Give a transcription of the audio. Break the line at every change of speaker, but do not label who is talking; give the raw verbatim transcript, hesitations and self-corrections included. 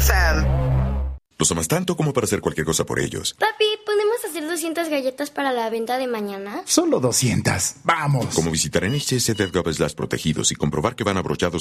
Sam.
Los amas tanto como para hacer cualquier cosa por ellos.
Papi, ¿podemos hacer doscientas galletas para la venta de mañana?
Solo doscientas. ¡Vamos!
Como visitar N H S punto gov slash protegidos y comprobar que van abrochados